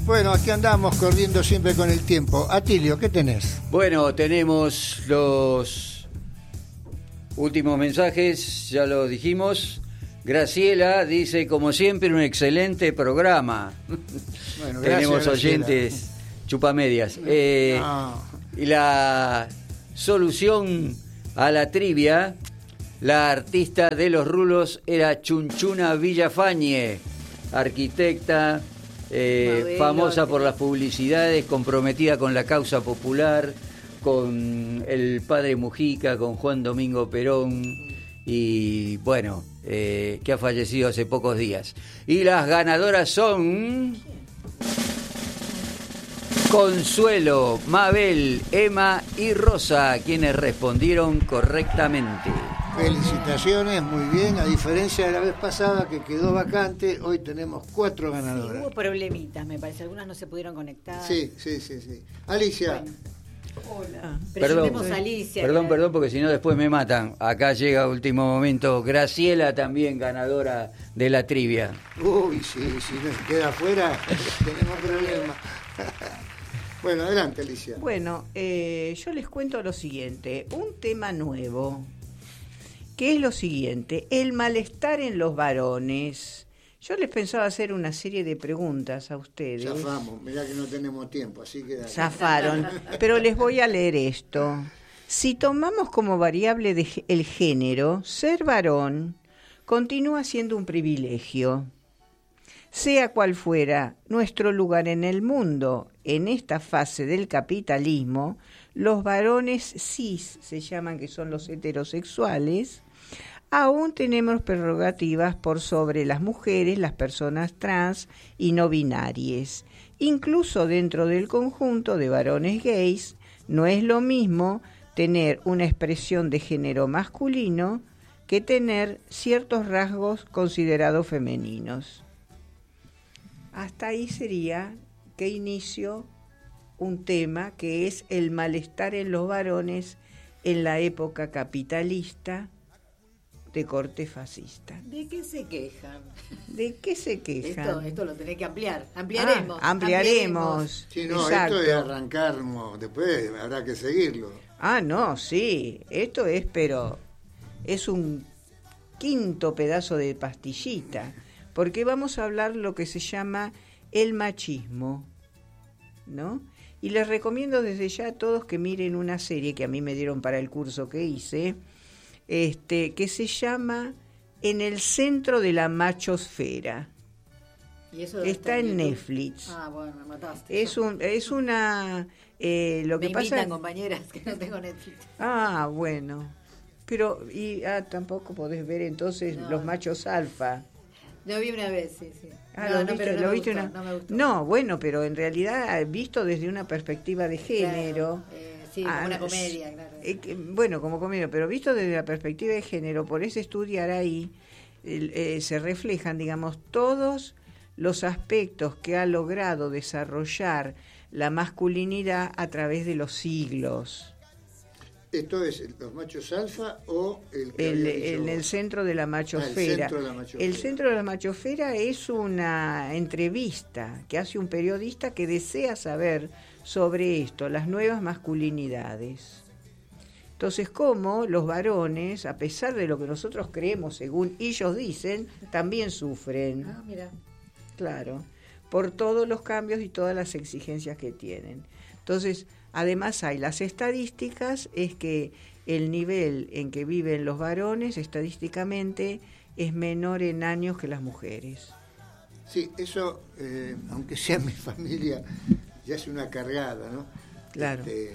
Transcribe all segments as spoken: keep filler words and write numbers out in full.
Bueno, aquí andamos corriendo siempre con el tiempo. Atilio, ¿qué tenés? Bueno, tenemos los últimos mensajes, ya lo dijimos. Graciela dice, como siempre, un excelente programa. Bueno, tenemos gracias, oyentes Graciela. chupamedias. Eh, No. Y la solución a la trivia, la artista de los rulos era Chunchuna Villafañe, arquitecta, eh, Modelo, famosa por las publicidades, comprometida con la causa popular, con el padre Mujica, con Juan Domingo Perón, y bueno, eh, que ha fallecido hace pocos días. Y las ganadoras son Consuelo, Mabel, Emma y Rosa, quienes respondieron correctamente. Felicitaciones, muy bien. A diferencia de la vez pasada que quedó vacante, hoy tenemos cuatro Sí, ganadoras. hubo problemitas, me parece. Algunas no se pudieron conectar. Sí, sí, sí, sí. Alicia. Bueno. Hola. Presentemos Perdón, a Alicia. perdón, que- perdón, porque si no después me matan. Acá llega último momento. Graciela también ganadora de la trivia. Uy, sí, si nos queda afuera, tenemos problemas. Bueno, adelante, Alicia. Bueno, eh, yo les cuento lo siguiente, un tema nuevo, que es lo siguiente, el malestar en los varones. Yo les pensaba hacer una serie de preguntas a ustedes. Zafamos, mirá que no tenemos tiempo, así que... dale. Zafaron, pero les voy a leer esto. Si tomamos como variable de, gé- el género, ser varón continúa siendo un privilegio. Sea cual fuera nuestro lugar en el mundo, en esta fase del capitalismo, los varones cis, se llaman que son los heterosexuales, aún tenemos prerrogativas por sobre las mujeres, las personas trans y no binarias. Incluso dentro del conjunto de varones gays, no es lo mismo tener una expresión de género masculino que tener ciertos rasgos considerados femeninos. Hasta ahí sería que inicio un tema que es el malestar en los varones en la época capitalista de corte fascista. ¿De qué se quejan? ¿De qué se quejan? Esto, esto lo tenés que ampliar. Ampliaremos. Ah, ampliaremos. Sí, no, Exacto. esto es arrancar, no, después habrá que seguirlo. Ah, no, sí, esto es, pero es un quinto pedazo de pastillita, porque vamos a hablar lo que se llama el machismo, ¿no? Y les recomiendo desde ya a todos que miren una serie que a mí me dieron para el curso que hice, este, que se llama En el centro de la machosfera. ¿Y eso dónde Está en YouTube? Netflix. Ah, bueno, me mataste. Es un, es una, eh, lo me que pasa. invitan compañeras que no tengo Netflix. Ah, bueno. Pero, y ah, tampoco podés ver entonces No. los machos alfa. Lo vi una vez, sí, sí. Ah, no, ¿lo no, viste? pero no ¿Lo me viste gustó, una- no me gustó. No, bueno, pero en realidad visto desde una perspectiva de género. Claro, eh, sí, ah, como una s- comedia, claro. eh, que- bueno, como comedia, pero visto desde la perspectiva de género, por ese estudiar ahí, el- eh, se reflejan, digamos, todos los aspectos que ha logrado desarrollar la masculinidad a través de los siglos. ¿Esto es los machos alfa o el que El, había dicho en el vos? centro de la machosfera. Ah, el centro de la machosfera. El centro de la machosfera es una entrevista que hace un periodista que desea saber sobre esto, las nuevas masculinidades. Entonces, cómo los varones, a pesar de lo que nosotros creemos, según ellos dicen, también sufren, Ah, mira. claro, por todos los cambios y todas las exigencias que tienen. Entonces, además hay las estadísticas, es que el nivel en que viven los varones estadísticamente es menor en años que las mujeres. Sí, eso, eh, aunque sea mi familia, ya es una cargada, ¿no? Claro. Este,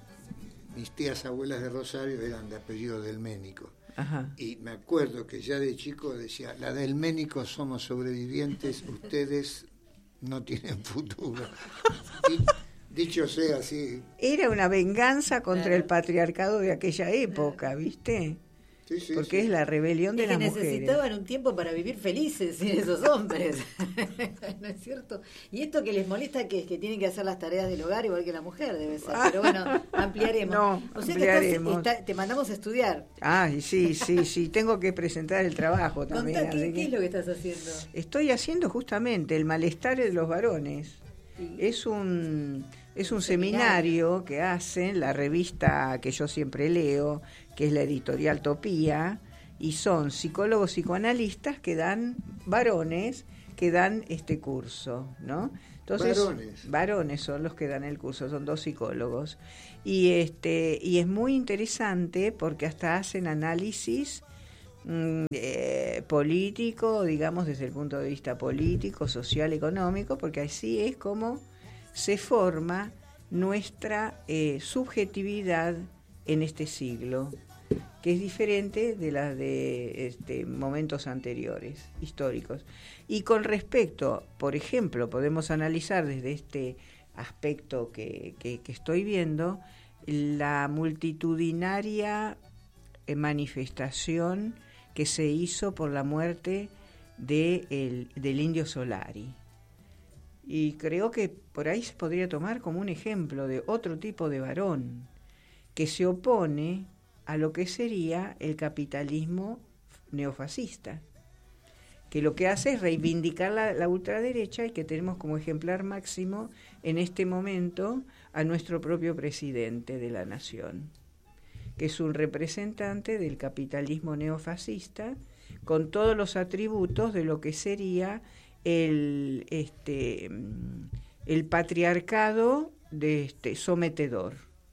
mis tías abuelas de Rosario eran de apellido del Ménico. Ajá. Y me acuerdo que ya de chico decía, la del Ménico somos sobrevivientes, ustedes no tienen futuro. Y dicho sea así, Era una venganza contra Claro. el patriarcado de aquella época, ¿viste? sí, sí, Porque sí. es la rebelión de Es que las mujeres. necesitaban un tiempo para vivir felices sin esos hombres. ¿No es cierto? Y esto que les molesta que es que tienen que hacer las tareas del hogar igual que la mujer, debe ser. Pero bueno, ampliaremos. No, o sea ampliaremos. que estás- está- te mandamos a estudiar. Ay, sí, sí, sí, tengo que presentar el trabajo también. Contá, ¿qué, así qué que- es lo que estás haciendo? Estoy haciendo justamente el malestar de los varones. Es un, es un seminario que hacen la revista que yo siempre leo, que es la editorial Topía, y son psicólogos psicoanalistas que dan, varones, que dan este curso, ¿no? Entonces, varones. Varones son los que dan el curso, son dos psicólogos. Y este y es muy interesante porque hasta hacen análisis mm, eh, político, digamos desde el punto de vista político, social, económico, porque así es como se forma nuestra eh, subjetividad en este siglo, que es diferente de las de este, momentos anteriores, históricos. Y con respecto, por ejemplo, podemos analizar desde este aspecto que, que, que estoy viendo, la multitudinaria eh, manifestación que se hizo por la muerte de el, del Indio Solari. Y creo que por ahí se podría tomar como un ejemplo de otro tipo de varón que se opone a lo que sería el capitalismo neofascista, que lo que hace es reivindicar la, la ultraderecha y que tenemos como ejemplar máximo en este momento a nuestro propio presidente de la nación, que es un representante del capitalismo neofascista con todos los atributos de lo que sería el, este, el patriarcado de este, sometedor,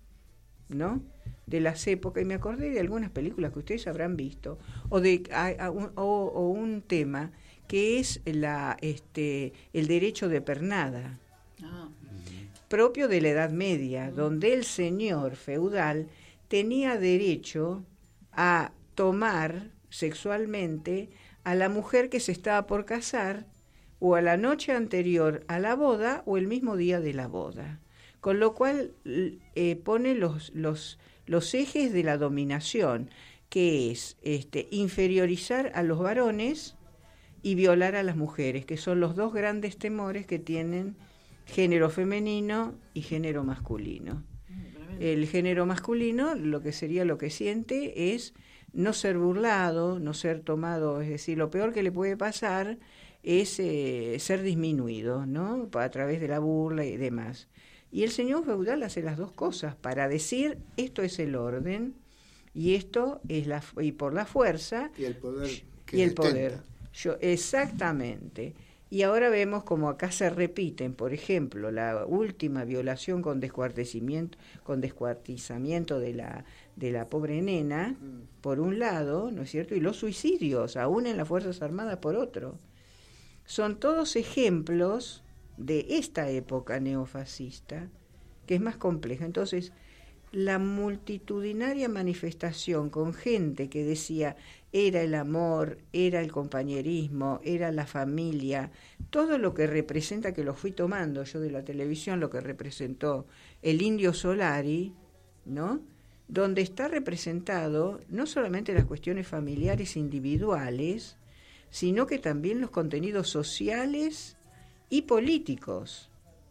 ¿no? De las épocas, y me acordé de algunas películas que ustedes habrán visto, o de a, a un, o, o un tema que es la este el derecho de pernada, ah. propio de la Edad Media, uh-huh. donde el señor feudal tenía derecho a tomar sexualmente a la mujer que se estaba por casar, o a la noche anterior a la boda, o el mismo día de la boda, con lo cual eh, pone los los los ejes de la dominación, que es este, inferiorizar a los varones y violar a las mujeres, que son los dos grandes temores que tienen género femenino y género masculino. El género masculino, lo que sería lo que siente es no ser burlado, no ser tomado, es decir, lo peor que le puede pasar es eh, ser disminuido, ¿no? A través de la burla y demás. Y el señor feudal hace las dos cosas para decir esto es el orden y esto es la y por la fuerza y el poder que y el detenta. poder. Yo, exactamente. Y ahora vemos como acá se repiten, por ejemplo, la última violación con descuartizamiento, con descuartizamiento de la de la pobre nena, mm. por un lado, ¿no es cierto? Y los suicidios, aún en las Fuerzas Armadas, por otro. Son todos ejemplos de esta época neofascista, que es más compleja. Entonces, la multitudinaria manifestación con gente que decía era el amor, era el compañerismo, era la familia, todo lo que representa, que lo fui tomando yo de la televisión, lo que representó el Indio Solari, ¿no? Donde está representado no solamente las cuestiones familiares individuales, sino que también los contenidos sociales y políticos.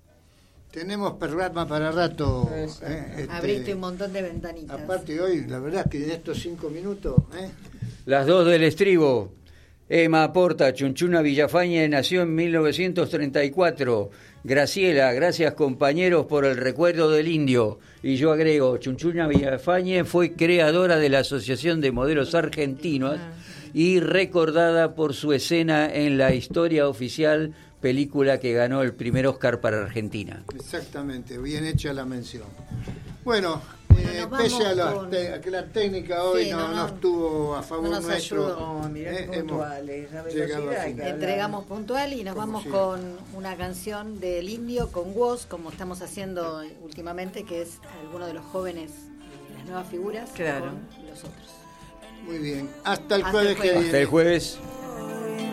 Tenemos programa para rato. Eh, este, Abriste un montón de ventanitas. Aparte hoy, la verdad es que en estos cinco minutos... ¿eh? Las dos del estribo. Emma Porta, Chunchuna Villafañe, nació en mil novecientos treinta y cuatro. Graciela, gracias compañeros por el recuerdo del indio. Y yo agrego, Chunchuna Villafañe fue creadora de la Asociación de Modelos Argentinos y recordada por su escena en la historia oficial, película que ganó el primer Oscar para Argentina. Exactamente, bien hecha la mención. Bueno, bueno eh, pese a, la, con... te, a que la técnica hoy sí, no, no, no, no estuvo a favor no nuestro, no, mirá, eh, puntuales, hemos llegado a fin. Entregamos puntual y nos vamos sigue? con una canción del indio, con voz, como estamos haciendo últimamente, que es alguno de los jóvenes, las nuevas figuras, claro. con los otros. Muy bien, hasta el hasta jueves el jueves. que viene. Hasta el jueves.